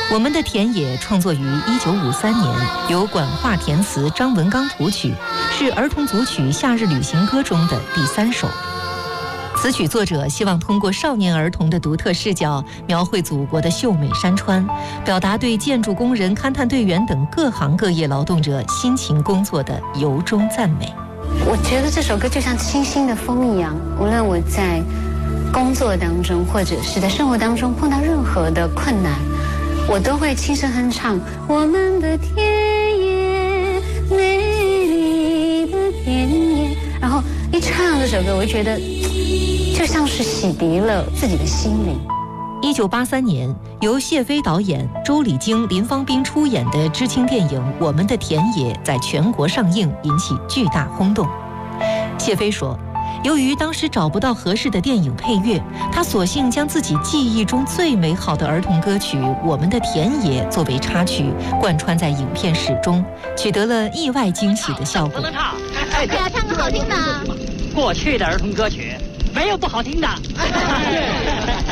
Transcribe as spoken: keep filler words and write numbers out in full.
我们的田野创作于一九五三年，由管化填词，张文刚谱曲，是儿童组曲《夏日旅行歌》中的第三首。此曲作者希望通过少年儿童的独特视角，描绘祖国的秀美山川，表达对建筑工人、勘探队员等各行各业劳动者辛勤工作的由衷赞美。 我觉得这首歌就像清新的风一样，无论我在工作当中，或者是在生活当中碰到任何的困难，我都会轻声哼唱我们的田野，美丽的田野，然后一唱这首歌，我就觉得就像是洗涤了自己的心灵。 一九八三年，由谢飞导演、周礼京、林芳斌出演的知青电影《我们的田野》在全国上映，引起巨大轰动。谢飞说，由于当时找不到合适的电影配乐，他索性将自己记忆中最美好的儿童歌曲《我们的田野》作为插曲，贯穿在影片始终，取得了意外惊喜的效果。 能唱，哎， 对啊，唱个好听的。 过去的儿童歌曲没有不好听的。